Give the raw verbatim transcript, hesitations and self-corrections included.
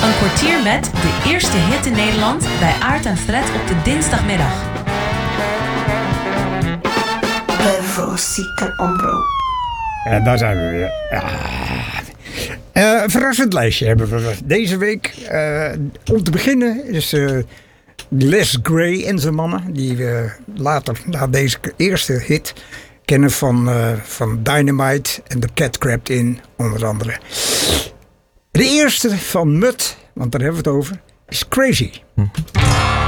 Een kwartier met de eerste hit in Nederland bij Aart en Fred op de dinsdagmiddag. Veronica Ombro. En daar zijn we weer. Ja. Uh, een verrassend lijstje hebben we deze week. Uh, om te beginnen is uh, Les Gray en zijn mannen. Die we later, na deze eerste hit, kennen van, uh, van Dynamite en The Cat Crept In, onder andere. De eerste van Mud, want daar hebben we het over, is Crazy. Hm.